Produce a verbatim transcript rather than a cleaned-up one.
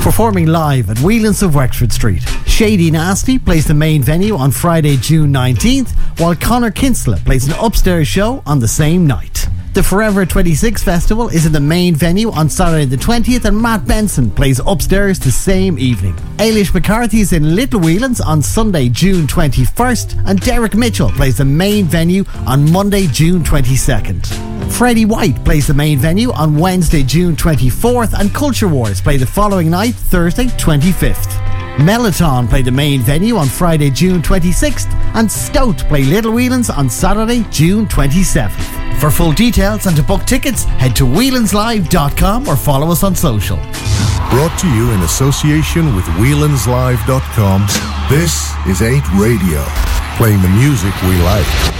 Performing live at Whelan's of Wexford Street. Shady Nasty plays the main venue on Friday, June nineteenth, while Conor Kinsella plays an upstairs show on the same night. The Forever twenty-six Festival is in the main venue on Saturday the twentieth, and Matt Benson plays upstairs the same evening. Ailish McCarthy is in Little Whelans on Sunday, June twenty-first, and Derek Mitchell plays the main venue on Monday, June twenty-second. Freddie White plays the main venue on Wednesday, June twenty-fourth, and Culture Wars play the following night, Thursday, twenty-fifth. Meloton play the main venue on Friday, June twenty-sixth, and Stout play Little Whelans on Saturday, June twenty-seventh. For full details and to book tickets, head to whelans live dot com or follow us on social. Brought to you in association with whelans live dot com, this is eight Radio, playing the music we like.